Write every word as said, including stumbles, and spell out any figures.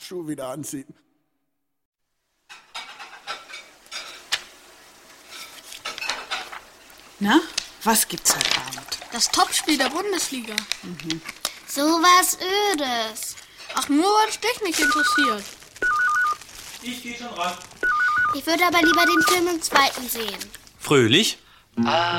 Schuh wieder anziehen. Na, was gibt's heute Abend? Das Topspiel der Bundesliga. Mhm. So was Ödes. Ach, nur weil es dich nicht interessiert. Ich gehe schon ran. Ich würde aber lieber den Film im zweiten sehen. Fröhlich?